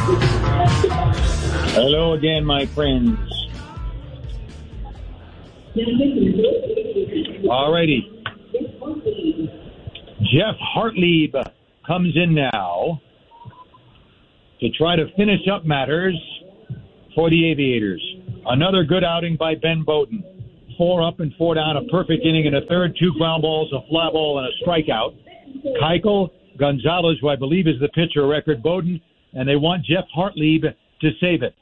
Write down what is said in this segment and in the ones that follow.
Hello again, my friends. Alrighty. Jeff Hartlieb comes in now to try to finish up matters for the Aviators. Another good outing by Ben Bowden. 4 up and 4 down, a perfect inning in a third, 2 ground balls, a fly ball, and a strikeout. Keuchel, Gonzalez, who I believe is the pitcher record, Bowden, and they want Jeff Hartlieb to save it.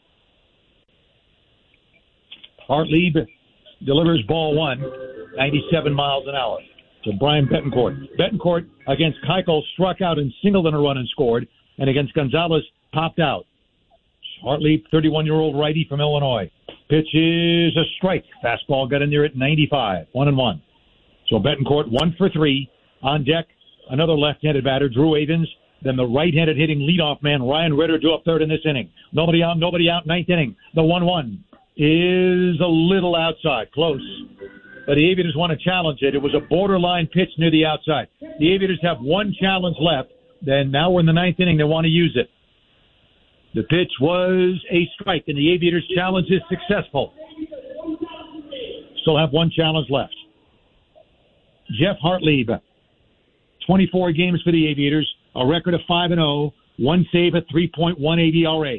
Hartlieb delivers ball 1, 97 miles an hour, to Brian Betancourt. Betancourt against Keuchel struck out and singled in a run and scored, and against Gonzalez popped out. Hartlieb, 31-year-old righty from Illinois. Pitch is a strike. Fastball got in there at 95, 1-1. So Betancourt 1 for 3. On deck, another left-handed batter, Drew Avens. Then the right-handed hitting leadoff man, Ryan Ritter, due up third in this inning. Nobody out, ninth inning. The 1-1 is a little outside, close. But the Aviators want to challenge it. It was a borderline pitch near the outside. The Aviators have one challenge left. Then now we're in the ninth inning. They want to use it. The pitch was a strike, and the Aviators' challenge is successful. Still have one challenge left. Jeff Hartlieb, 24 games for the Aviators, a record of 5-0, one save at 3.18 ERA.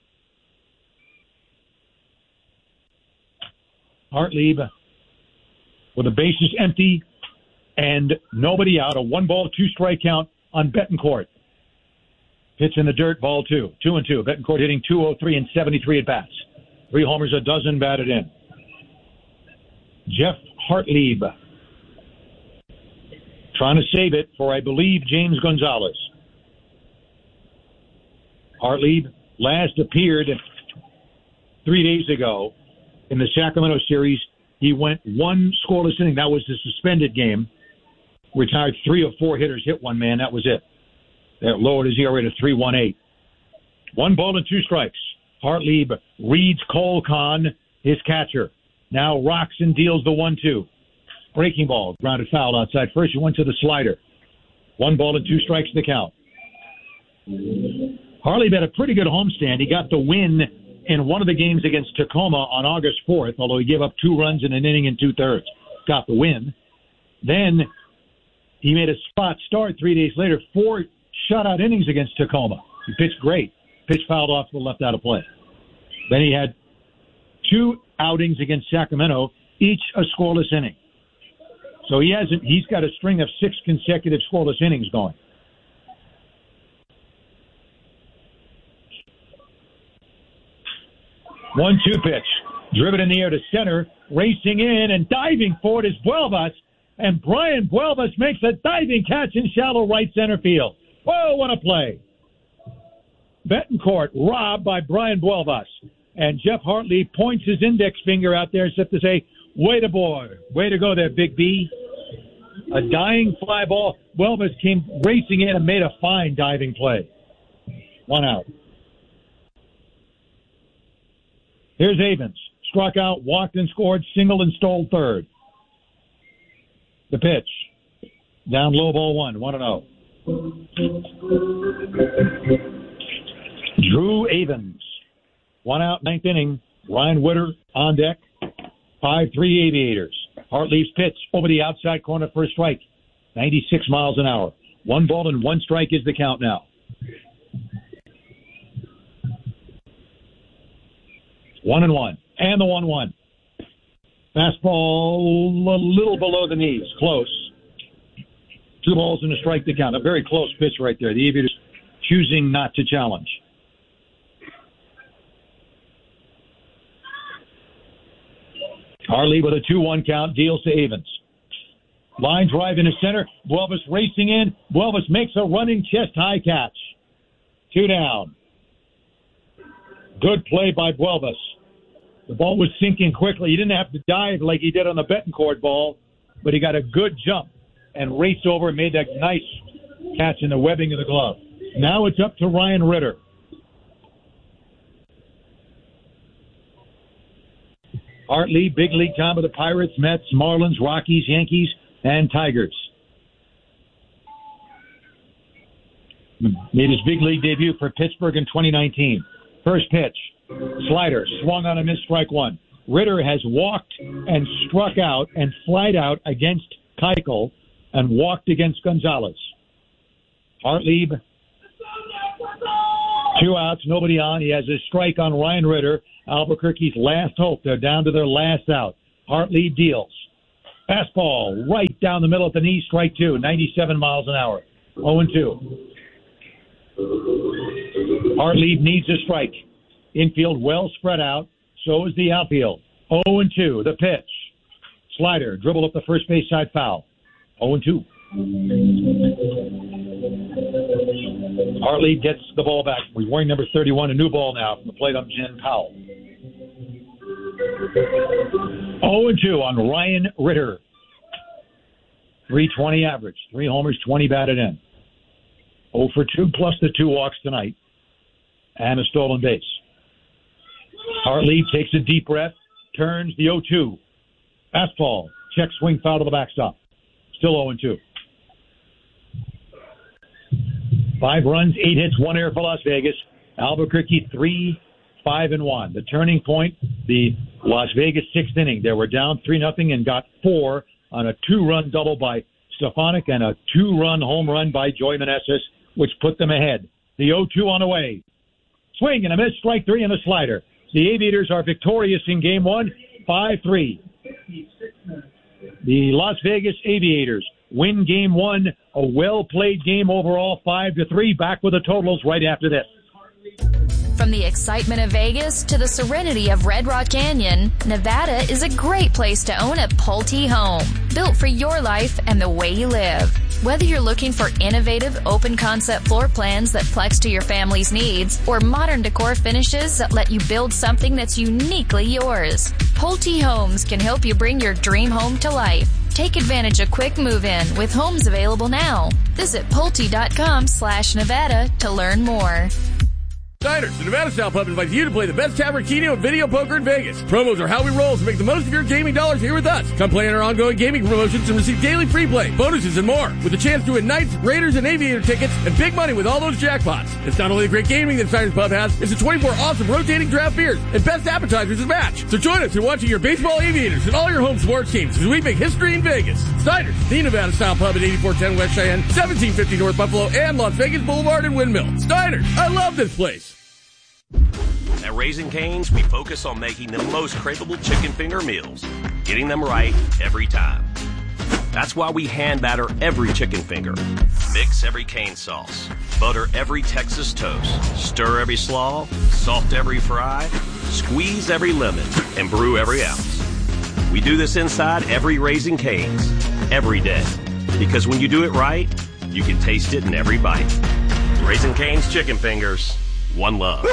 Hartlieb with the bases empty and nobody out, a 1-ball, 2-strike count on Betancourt. Pitch in the dirt, ball 2. 2-2. Betancourt hitting .203 and 73 at bats. 3 homers, a dozen batted in. Jeff Hartlieb trying to save it for, I believe, James Gonzalez. Hartlieb last appeared 3 days ago in the Sacramento series. He went 1 scoreless inning. That was the suspended game. Retired 3 of 4 hitters, hit 1 man. That was it. That lowered his ERA to 3.18. 1 ball and 2 strikes. Hartlieb reads Cole Kahn, his catcher. Now rocks and deals the 1-2. Breaking ball, grounded foul outside first. He went to the slider. 1 ball and 2 strikes to count. Hartlieb had a pretty good homestand. He got the win in one of the games against Tacoma on August 4th, although he gave up 2 runs in an inning and 2/3. Got the win. Then he made a spot start 3 days later, 4 shutout innings against Tacoma. He pitched great. Pitch fouled off to the left out of play. Then he had 2 outings against Sacramento, each a scoreless inning. So he's got a string of 6 consecutive scoreless innings going. One-two pitch. Driven in the air to center. Racing in and diving for it is Buelvas. And Brian Buelvas makes a diving catch in shallow right center field. Whoa, what a play. Betancourt robbed by Brian Buelvas. And Jeff Hartlieb points his index finger out there as if to say, way to boy. Way to go there, Big B. A dying fly ball. Buelvas came racing in and made a fine diving play. 1 out. Here's Avens. Struck out, walked and scored, singled and stole third. The pitch. Down low, ball 1, 1-0. Drew Avens. 1 out, ninth inning. Ryan Witter on deck. 5-3 Aviators. Hartlieb's pitch over the outside corner for a strike. 96 miles an hour. 1 ball and 1 strike is the count now. 1-1. And the 1-1. Fastball a little below the knees. Close. 2 balls and a strike to count. A very close pitch right there. The Aviators choosing not to challenge. Harley with a 2-1 count deals to Avens. Line drive into center. Buelvas racing in. Buelvas makes a running chest-high catch. 2 down. Good play by Buelvas. The ball was sinking quickly. He didn't have to dive like he did on the Betancourt ball, but he got a good jump and raced over and made that nice catch in the webbing of the glove. Now it's up to Ryan Ritter. Hartlieb, big league time with the Pirates, Mets, Marlins, Rockies, Yankees, and Tigers. Made his big league debut for Pittsburgh in 2019. First pitch, slider, swung on a miss, strike one. Ritter has walked and struck out and flied out against Keuchel and walked against Gonzalez. Hartlieb, 2 outs, nobody on. He has a strike on Ryan Ritter, Albuquerque's last hope. They're down to their last out. Hartlieb deals. Fastball right down the middle of the knee, strike two, 97 miles an hour. 0-2. Hartlieb needs a strike. Infield well spread out. So is the outfield. 0-2. The pitch. Slider. Dribble up the first base side, foul. 0-2. Hartlieb gets the ball back. He's wearing number 31, a new ball now from the plate up Jen Powell. 0-2 on Ryan Ritter. 320 average. 3 homers, 20 batted in. 0 for 2 plus the 2 walks tonight. And a stolen base. Hartlieb takes a deep breath, turns the 0-2. Fastball, check swing foul to the backstop. Still 0-2. 5 runs, 8 hits, 1 error for Las Vegas. Albuquerque 3-5-1. The turning point, the Las Vegas 6th inning. They were down 3-0 and got 4 on a 2-run double by Stefanik and a 2-run home run by Joey Meneses, which put them ahead. The 0-2 on the way. Swing and a miss, strike 3 and a slider. The Aviators are victorious in Game 1, 5-3. The Las Vegas Aviators win Game 1, a well-played game overall, 5-3. Back with the totals right after this. From the excitement of Vegas to the serenity of Red Rock Canyon, Nevada is a great place to own a Pulte home, built for your life and the way you live. Whether you're looking for innovative, open-concept floor plans that flex to your family's needs or modern decor finishes that let you build something that's uniquely yours, Pulte Homes can help you bring your dream home to life. Take advantage of quick move-in with homes available now. Visit Pulte.com/Nevada to learn more. Diners, the Nevada Style Pub invites you to play the best tavern, keno, and video poker in Vegas. Promos are how we roll, so make the most of your gaming dollars here with us. Come play in our ongoing gaming promotions and receive daily free play, bonuses, and more. With a chance to win Knights, Raiders, and Aviator tickets and big money with all those jackpots. It's not only the great gaming that Diners Pub has, it's the 24 awesome rotating draft beers and best appetizers to match. So join us in watching your baseball Aviators and all your home sports teams as we make history in Vegas. Diners, the Nevada Style Pub at 8410 West Cheyenne, 1750 North Buffalo, and Las Vegas Boulevard and Windmill. Diners, I love this place. At Raising Cane's, we focus on making the most craveable chicken finger meals, getting them right every time. That's why we hand batter every chicken finger, mix every cane sauce, butter every Texas toast, stir every slaw, salt every fry, squeeze every lemon, and brew every ounce. We do this inside every Raising Cane's, every day. Because when you do it right, you can taste it in every bite. Raising Cane's chicken fingers, one love.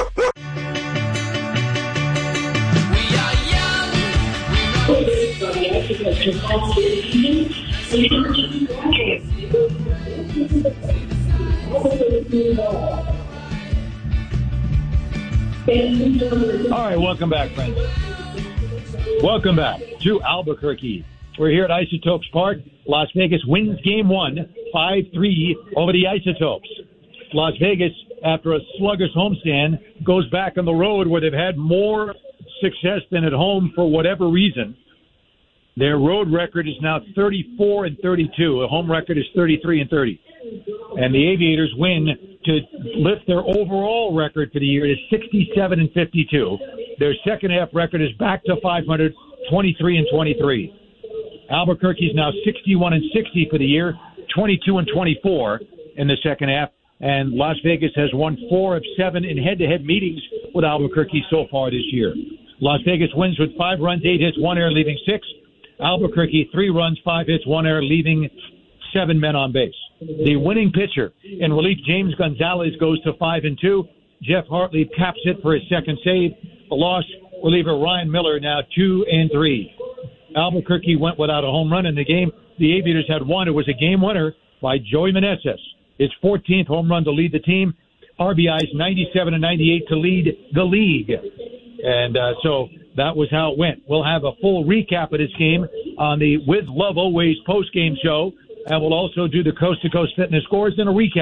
All right, welcome back, friends. Welcome back to Albuquerque. We're here at Isotopes Park. Las Vegas wins Game 1, 5-3 over the Isotopes. Las Vegas, after a sluggish homestand, goes back on the road where they've had more success than at home for whatever reason. Their road record is now 34-32. A home record is 33-30. And the Aviators win to lift their overall record for the year to 67-52. Their second half record is back to 500, 23-23. Albuquerque is now 61-60 for the year, 22-24 in the second half. And Las Vegas has won 4 of 7 in head-to-head meetings with Albuquerque so far this year. Las Vegas wins with 5 runs, 8 hits, 1 error, leaving 6. Albuquerque, 3 runs, 5 hits, 1 error, leaving 7 men on base. The winning pitcher in relief, James Gonzalez, goes to 5-2. Jeff Hartlieb caps it for his second save. The loss reliever Ryan Miller now 2-3. Albuquerque went without a home run in the game. The Aviators had one. It was a game winner by Joey Meneses. His 14th home run to lead the team. RBIs 97 and 98 to lead the league. And so that was how it went. We'll have a full recap of this game on the With Love Always post-game show. And we'll also do the coast-to-coast fitness scores and a recap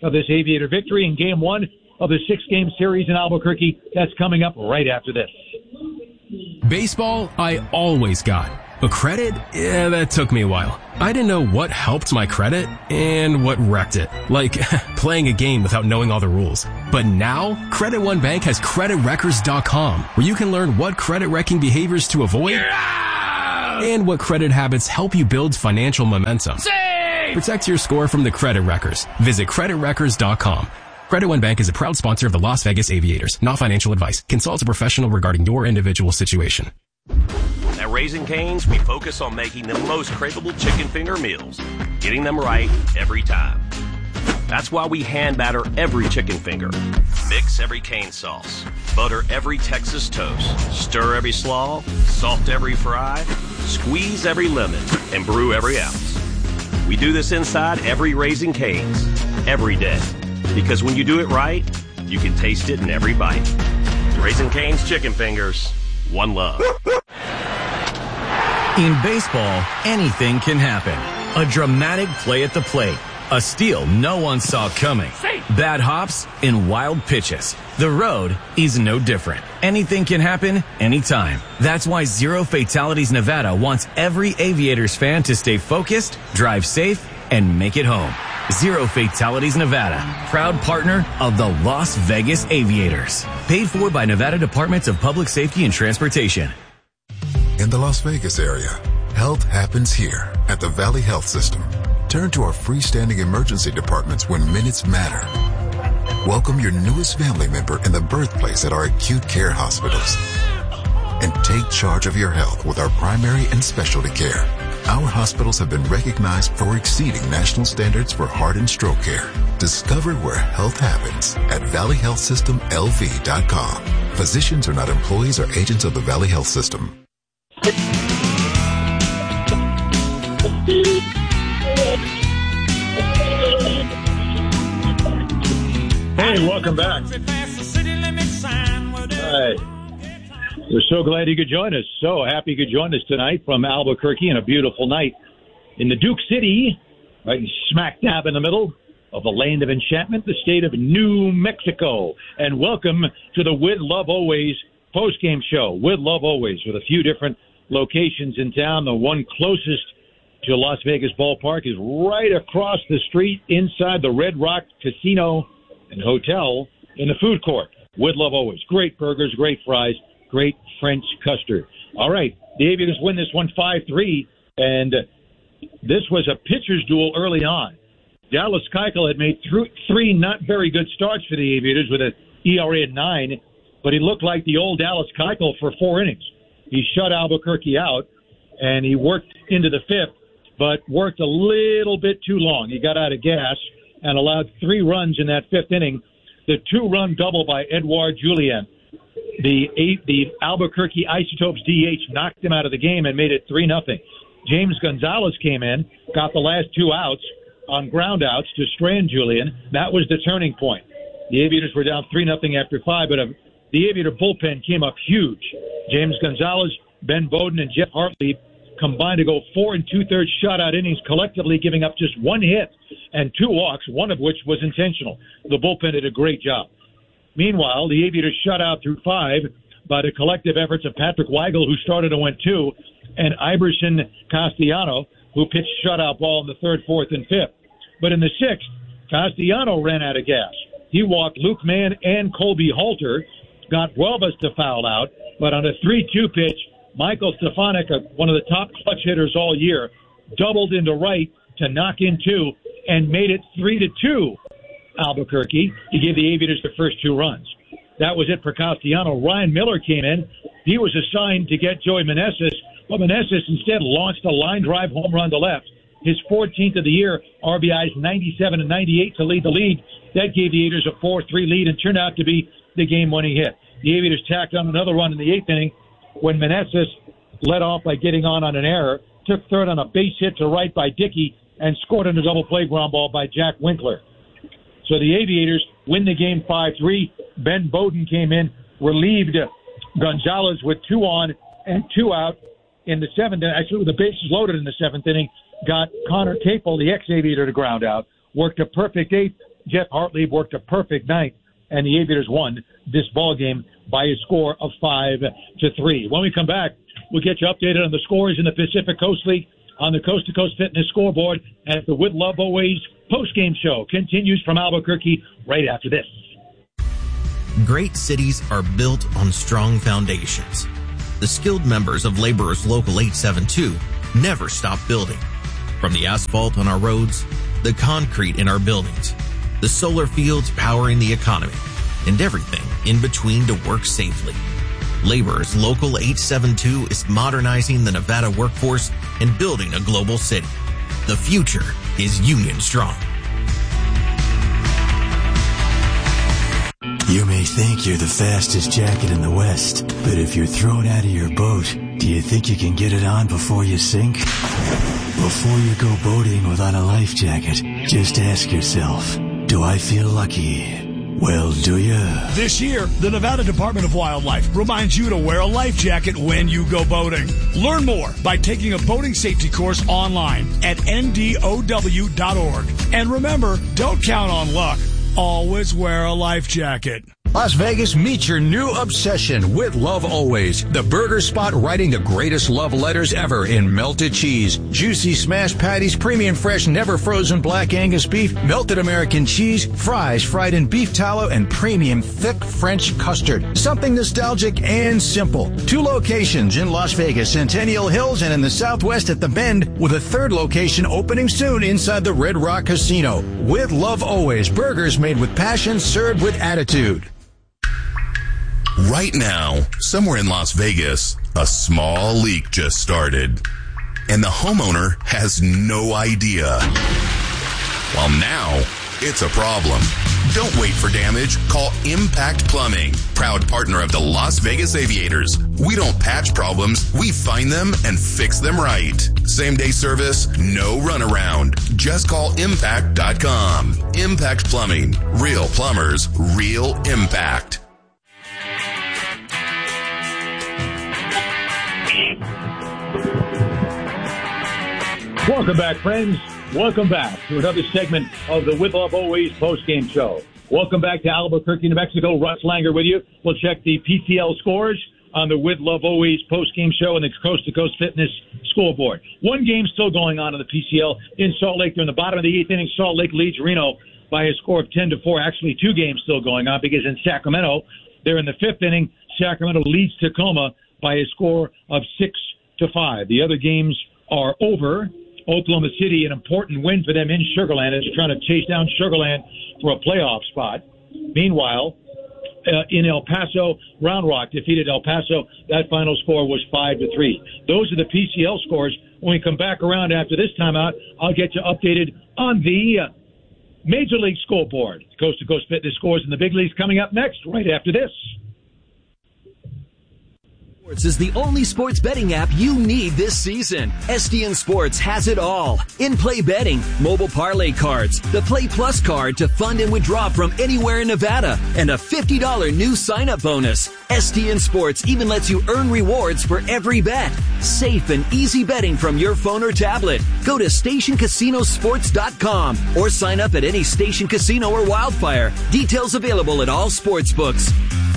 of this Aviator victory in Game 1 of the 6-game series in Albuquerque. That's coming up right after this. Baseball, I always got. But credit? Yeah, that took me a while. I didn't know what helped my credit and what wrecked it. Like playing a game without knowing all the rules. But now, Credit One Bank has CreditWreckers.com, where you can learn what credit wrecking behaviors to avoid and what credit habits help you build financial momentum. Protect your score from the Credit Wreckers. Visit CreditWreckers.com. Credit One Bank is a proud sponsor of the Las Vegas Aviators. Not financial advice. Consult a professional regarding your individual situation. At Raising Cane's, we focus on making the most craveable chicken finger meals, getting them right every time. That's why we hand batter every chicken finger, mix every cane sauce, butter every Texas toast, stir every slaw, salt every fry, squeeze every lemon, and brew every ounce. We do this inside every Raising Cane's, every day. Because when you do it right, you can taste it in every bite. Raising Cane's chicken fingers, one love. In baseball, anything can happen. A dramatic play at the plate. A steal no one saw coming. Bad hops and wild pitches. The road is no different. Anything can happen anytime. That's why Zero Fatalities Nevada wants every Aviators fan to stay focused, drive safe, and make it home. Zero Fatalities Nevada, proud partner of the Las Vegas Aviators. Paid for by Nevada Departments of Public Safety and Transportation. In the Las Vegas area, health happens here at the Valley Health System. Turn to our freestanding emergency departments when minutes matter. Welcome your newest family member in the birthplace at our acute care hospitals. And take charge of your health with our primary and specialty care. Our hospitals have been recognized for exceeding national standards for heart and stroke care. Discover where health happens at valleyhealthsystemlv.com. Physicians are not employees or agents of the Valley Health System. Hey, welcome back. Hi. We're so glad you could join us. So happy you could join us tonight from Albuquerque on a beautiful night in the Duke City, right smack dab in the middle of the land of enchantment, the state of New Mexico. And welcome to the With Love Always post-game show. With Love Always, with a few different locations in town. The one closest to Las Vegas Ballpark is right across the street inside the Red Rock Casino and Hotel in the food court. With Love Always. Great burgers, great fries, great French custard. All right, the Aviators win this one 5-3, and this was a pitcher's duel early on. Dallas Keuchel had made three not very good starts for the Aviators with an ERA of 9, but he looked like the old Dallas Keuchel for 4 innings. He shut Albuquerque out, and he worked into the 5th, but worked a little bit too long. He got out of gas and allowed 3 runs in that 5th inning. The 2-run double by Edouard Julien. The Albuquerque Isotopes DH knocked him out of the game and made it 3-0. James Gonzalez came in, got the last 2 outs on ground outs to strand Julien. That was the turning point. The Aviators were down 3-0 after 5, but the Aviator bullpen came up huge. James Gonzalez, Ben Bowden, and Jeff Hartley combined to go 4 2/3 shutout innings, collectively giving up just 1 hit and 2 walks, one of which was intentional. The bullpen did a great job. Meanwhile, the Aviators shut out through 5 by the collective efforts of Patrick Weigel, who started and went 2, and Iverson Castellano, who pitched shutout ball in the 3rd, 4th, and 5th. But in the 6th, Castellano ran out of gas. He walked Luke Mann and Colby Halter, got Huelvas to foul out, but on a 3-2 pitch, Michael Stefanik, one of the top clutch hitters all year, doubled into right to knock in 2 and made it 3-2 Albuquerque. He gave the Aviators the first 2 runs. That was it for Castellano. Ryan Miller came in. He was assigned to get Joey Meneses, but Meneses instead launched a line drive home run to left. His 14th of the year, RBIs 97 and 98 to lead the league. That gave the Aviators a 4-3 lead and turned out to be the game-winning hit. The Aviators tacked on another run in the 8th inning when Meneses led off by getting on an error, took third on a base hit to right by Dickey, and scored on a double play ground ball by Jack Winkler. So the Aviators win the game 5-3. Ben Bowden came in, relieved Gonzalez with 2 on and 2 out in the 7th. Actually, with the bases loaded in the 7th inning, got Connor Capel, the ex-Aviator, to ground out. Worked a perfect 8th, Jeff Hartlieb worked a perfect night, and the Aviators won this ball game by a score of 5-3. When we come back, we'll get you updated on the scores in the Pacific Coast League on the Coast to Coast Fitness scoreboard as the With Love Always post-game show continues from Albuquerque right after this. Great cities are built on strong foundations. The skilled members of Laborers Local 872 never stop building. From the asphalt on our roads, the concrete in our buildings, the solar fields powering the economy, and everything in between to work safely. Laborers Local 872 is modernizing the Nevada workforce and building a global city. The future is Union Strong. You may think you're the fastest jacket in the West, but if you're thrown out of your boat, do you think you can get it on before you sink? Before you go boating without a life jacket, just ask yourself, do I feel lucky? Well, do you? This year, the Nevada Department of Wildlife reminds you to wear a life jacket when you go boating. Learn more by taking a boating safety course online at ndow.org. And remember, don't count on luck. Always wear a life jacket. Las Vegas, meet your new obsession with Love Always. The burger spot writing the greatest love letters ever in melted cheese, juicy smashed patties, premium fresh, never frozen black Angus beef, melted American cheese, fries fried in beef tallow, and premium thick French custard. Something nostalgic and simple. 2 locations in Las Vegas, Centennial Hills, and in the Southwest at The Bend, with a 3rd location opening soon inside the Red Rock Casino. With Love Always, burgers made with passion, served with attitude. Right now, somewhere in Las Vegas, a small leak just started, and the homeowner has no idea. Well, now, it's a problem. Don't wait for damage. Call Impact Plumbing, proud partner of the Las Vegas Aviators. We don't patch problems, we find them and fix them right. Same-day service, no runaround. Just call impact.com. Impact Plumbing. Real plumbers, real impact. Welcome back, friends. Welcome back to another segment of the With Love Always post-game show. Welcome back to Albuquerque, New Mexico. Russ Langer with you. We'll check the PCL scores on the With Love Always post-game show and the Coast to Coast Fitness scoreboard. One game still going on in the PCL in Salt Lake. They're in the bottom of the 8th inning. Salt Lake leads Reno by a score of 10-4. Actually, 2 games still going on because in Sacramento, they're in the 5th inning. Sacramento leads Tacoma by a score of 6-5. The other games are over. Oklahoma City, an important win for them in Sugar Land, is trying to chase down Sugar Land for a playoff spot. Meanwhile, in El Paso, Round Rock defeated El Paso. That final score was 5-3. Those are the PCL scores. When we come back around after this timeout, I'll get you updated on the Major League scoreboard. Coast to Coast Fitness scores in the big leagues coming up next, right after this. Sports is the only sports betting app you need this season. SDN Sports has it all. In-play betting, mobile parlay cards, the Play Plus card to fund and withdraw from anywhere in Nevada, and a $50 new sign-up bonus. SDN Sports even lets you earn rewards for every bet. Safe and easy betting from your phone or tablet. Go to StationCasinoSports.com or sign up at any Station Casino or Wildfire. Details available at all sports books.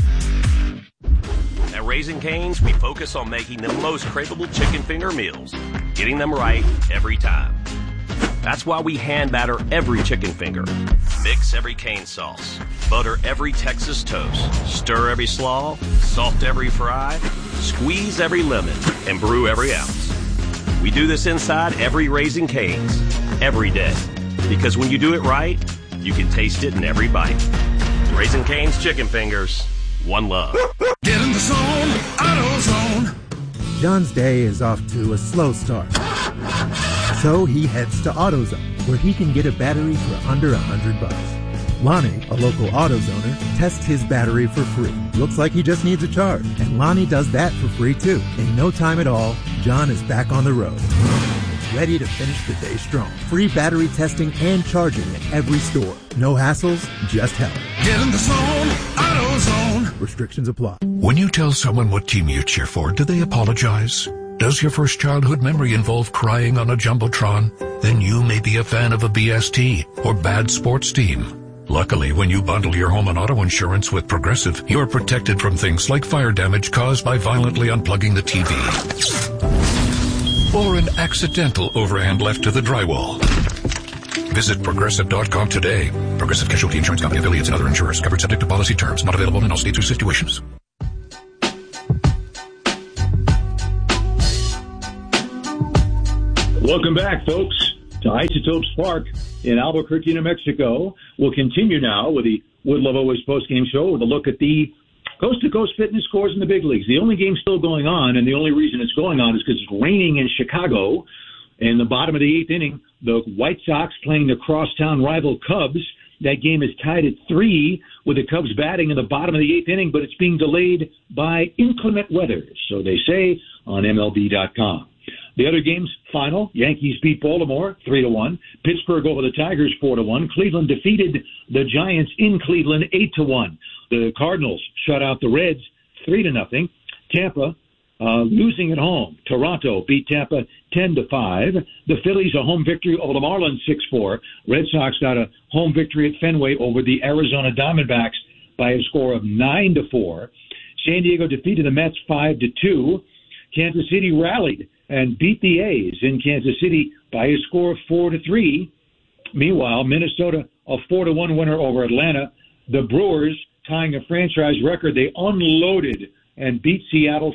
At Raising Cane's, we focus on making the most craveable chicken finger meals, getting them right every time. That's why we hand batter every chicken finger, mix every cane sauce, butter every Texas toast, stir every slaw, salt every fry, squeeze every lemon, and brew every ounce. We do this inside every Raising Cane's, every day. Because when you do it right, you can taste it in every bite. Raising Cane's chicken fingers. One love. Get in the zone, AutoZone. John's day is off to a slow start. So he heads to AutoZone, where he can get a battery for under $100. Lonnie, a local AutoZoner, tests his battery for free. Looks like he just needs a charge, and Lonnie does that for free too. In no time at all, John is back on the road. Ready to finish the day strong. Free battery testing and charging at every store. No hassles, just help. Get in the zone, AutoZone. Restrictions apply. When you tell someone what team you cheer for, do they apologize? Does your first childhood memory involve crying on a Jumbotron? Then you may be a fan of a BST or bad sports team. Luckily, when you bundle your home and auto insurance with Progressive, you're protected from things like fire damage caused by violently unplugging the TV or an accidental overhand left to the drywall. Visit Progressive.com today. Progressive Casualty Insurance Company, affiliates, and other insurers. Covered subject to policy terms. Not available in all states or situations. Welcome back, folks, to Isotopes Park in Albuquerque, New Mexico. We'll continue now with the Wood Love Always postgame show with a look at the coast-to-coast fitness scores in the big leagues. The only game still going on, and the only reason it's going on is because it's raining in Chicago. In the bottom of the eighth inning, the White Sox playing the crosstown rival Cubs. That game is tied at 3 with the Cubs batting in the bottom of the eighth inning, but it's being delayed by inclement weather, so they say on MLB.com. The other games final, Yankees beat Baltimore 3-1. Pittsburgh over the Tigers 4-1. Cleveland defeated the Giants in Cleveland 8-1. The Cardinals shut out the Reds 3-0. Tampa losing at home. Toronto beat Tampa 10-5. The Phillies a home victory over the Marlins 6-4. Red Sox got a home victory at Fenway over the Arizona Diamondbacks by a score of 9-4. San Diego defeated the Mets 5-2. Kansas City rallied and beat the A's in Kansas City by a score of 4-3. Meanwhile, Minnesota a 4-1 winner over Atlanta. The Brewers tying a franchise record. They unloaded and beat Seattle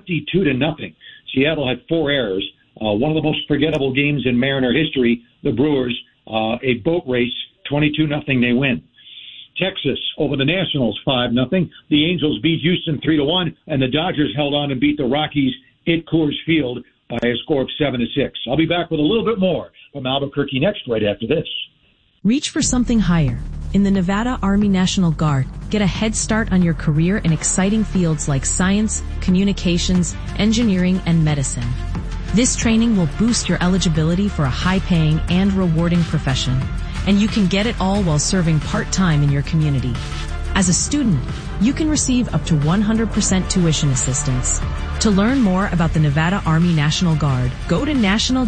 22-0. Seattle had 4 errors. One of the most forgettable games in Mariner history. The Brewers, a boat race, 22-0. They win. Texas over the Nationals 5-0. The Angels beat Houston 3-1, and the Dodgers held on and beat the Rockies at Coors Field by a score of 7-6. I'll be back with a little bit more from Albuquerque next, right after this. Reach for something higher. In the Nevada Army National Guard, get a head start on your career in exciting fields like science, communications, engineering, and medicine. This training will boost your eligibility for a high-paying and rewarding profession, and you can get it all while serving part-time in your community. As a student, you can receive up to 100% tuition assistance. To learn more about the Nevada Army National Guard, go to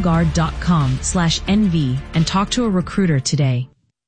nationalguard.com/NV and talk to a recruiter today.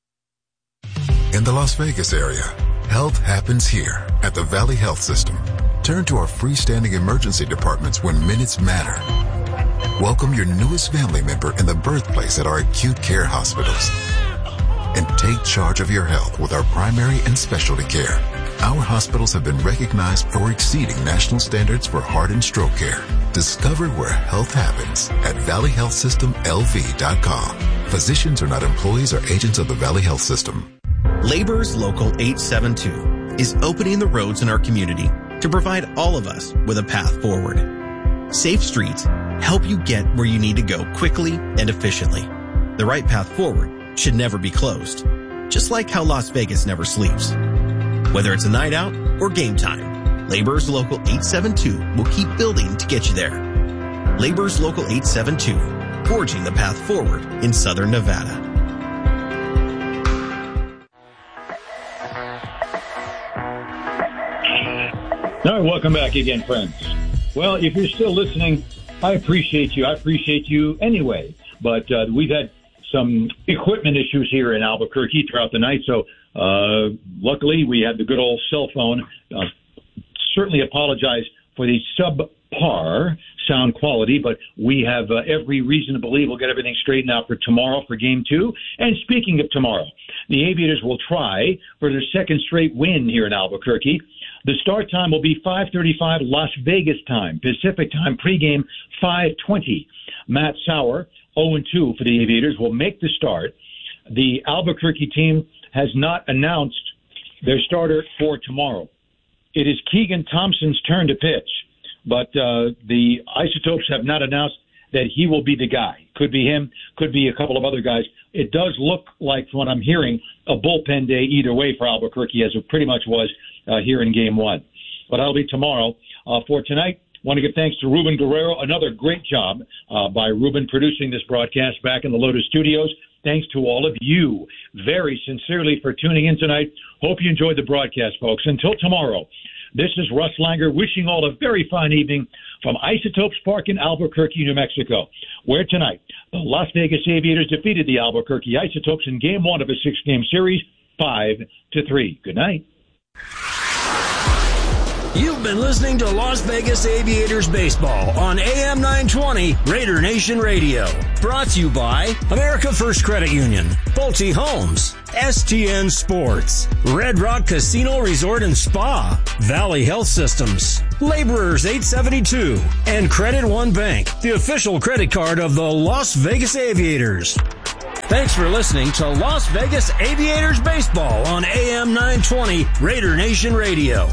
In the Las Vegas area, health happens here at the Valley Health System. Turn to our freestanding emergency departments when minutes matter. Welcome your newest family member in the birthplace at our acute care hospitals. And take charge of your health with our primary and specialty care. Our hospitals have been recognized for exceeding national standards for heart and stroke care. Discover where health happens at valleyhealthsystemlv.com. Physicians are not employees or agents of the Valley Health System. Laborers Local 872 is opening the roads in our community to provide all of us with a path forward. Safe streets help you get where you need to go quickly and efficiently. The right path forward should never be closed, just like how Las Vegas never sleeps. Whether it's a night out or game time, Laborers Local 872 will keep building to get you there. Laborers Local 872, forging the path forward in Southern Nevada. All right, welcome back again, friends. Well, if you're still listening, I appreciate you. I appreciate you anyway. But we've had some equipment issues here in Albuquerque throughout the night, so luckily we had the good old cell phone. Certainly apologize for the subpar sound quality, but we have every reason to believe we'll get everything straightened out for tomorrow for Game 2. And speaking of tomorrow, the Aviators will try for their second straight win here in Albuquerque. The start time will be 5:35 Las Vegas time, Pacific time, pregame 5:20. Matt Sauer, 0-2 for the Aviators, will make the start. The Albuquerque team has not announced their starter for tomorrow. It is Keegan Thompson's turn to pitch, but the Isotopes have not announced that he will be the guy. Could be him, could be a couple of other guys. It does look like, from what I'm hearing, a bullpen day either way for Albuquerque, as it pretty much was here in Game 1. But that'll be tomorrow. For tonight, I want to give thanks to Ruben Guerrero. Another great job by Ruben producing this broadcast back in the Lotus Studios. Thanks to all of you very sincerely for tuning in tonight. Hope you enjoyed the broadcast, folks. Until tomorrow, this is Russ Langer wishing all a very fine evening from Isotopes Park in Albuquerque, New Mexico, where tonight the Las Vegas Aviators defeated the Albuquerque Isotopes in Game 1 of a 6-game series 5-3. Good night. You've been listening to Las Vegas Aviators Baseball on AM 920 Raider Nation Radio. Brought to you by America First Credit Union, Pulte Homes, STN Sports, Red Rock Casino Resort and Spa, Valley Health Systems, Laborers 872, and Credit One Bank, the official credit card of the Las Vegas Aviators. Thanks for listening to Las Vegas Aviators Baseball on AM 920 Raider Nation Radio.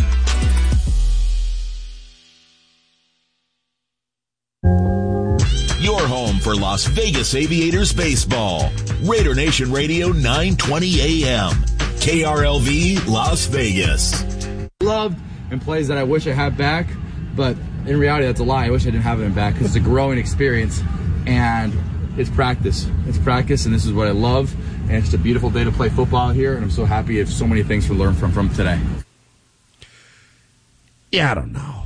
Your home for Las Vegas Aviators Baseball. Raider Nation Radio 920 AM. KRLV Las Vegas. Loved and plays that I wish I had back, but in reality that's a lie. I wish I didn't have them back because it's a growing experience and it's practice. It's practice, and this is what I love, and it's a beautiful day to play football here, and I'm so happy you have so many things to learn from today. Yeah, I don't know.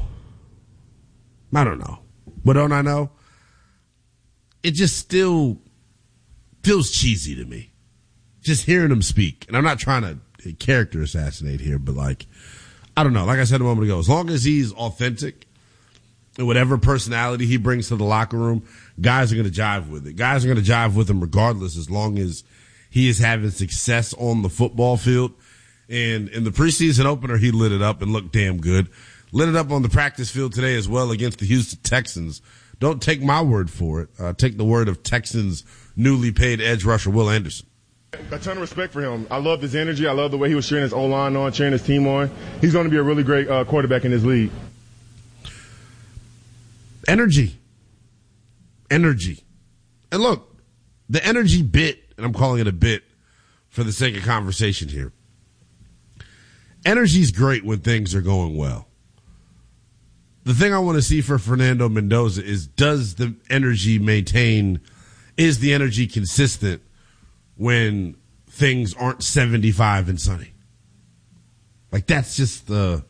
What don't I know? It just still feels cheesy to me. Just hearing him speak. And I'm not trying to character assassinate here, but I don't know. Like I said a moment ago, as long as he's authentic and whatever personality he brings to the locker room, guys are going to jive with it. Guys are going to jive with him regardless, as long as he is having success on the football field. And in the preseason opener, he lit it up and looked damn good. Lit it up on the practice field today as well against the Houston Texans. Don't take my word for it. Take the word of Texans' newly paid edge rusher, Will Anderson. A ton of respect for him. I love his energy. I love the way he was cheering his O-line on, cheering his team on. He's going to be a really great quarterback in this league. Energy. And look, the energy bit, and I'm calling it a bit for the sake of conversation here. Energy's great when things are going well. The thing I want to see for Fernando Mendoza is, does the energy maintain, is the energy consistent when things aren't 75 and sunny? That's just that's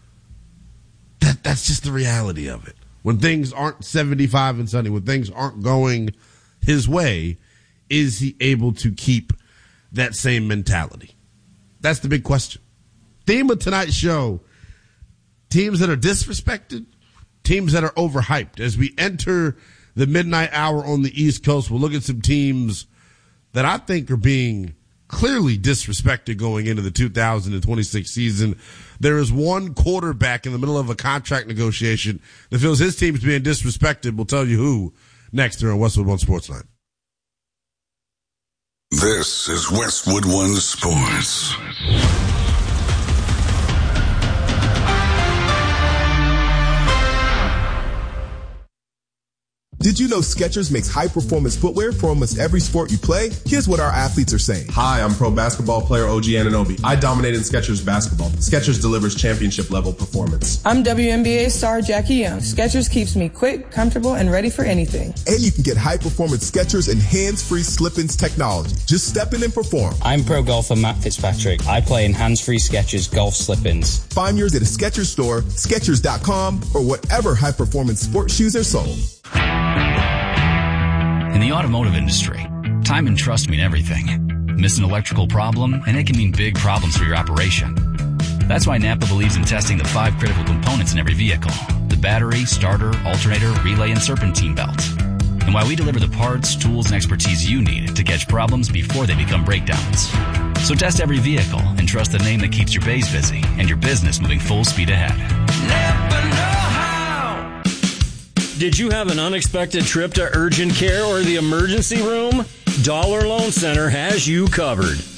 just the reality of it. When things aren't 75 and sunny, when things aren't going his way, is he able to keep that same mentality? That's the big question. Theme of tonight's show: teams that are disrespected, teams that are overhyped. As we enter the midnight hour on the East Coast, we'll look at some teams that I think are being clearly disrespected going into the 2026 season. There is one quarterback in the middle of a contract negotiation that feels his team's being disrespected. We'll tell you who next here on Westwood One Sports Line. This is Westwood One Sports. Did you know Skechers makes high-performance footwear for almost every sport you play? Here's what our athletes are saying. Hi, I'm pro basketball player OG Anunoby. I dominated Skechers basketball. Skechers delivers championship-level performance. I'm WNBA star Jackie Young. Skechers keeps me quick, comfortable, and ready for anything. And you can get high-performance Skechers and hands-free slip-ins technology. Just step in and perform. I'm pro golfer Matt Fitzpatrick. I play in hands-free Skechers golf slip-ins. Find yours at a Skechers store, Skechers.com, or whatever high-performance sports shoes are sold. In the automotive industry, time and trust mean everything. Miss an electrical problem, and it can mean big problems for your operation. That's why Napa believes in testing the 5 critical components in every vehicle: the battery, starter, alternator, relay, and serpentine belt. And why we deliver the parts, tools, and expertise you need to catch problems before they become breakdowns. So test every vehicle and trust the name that keeps your bays busy and your business moving full speed ahead. Napa know-how. Did you have an unexpected trip to urgent care or the emergency room? Dollar Loan Center has you covered.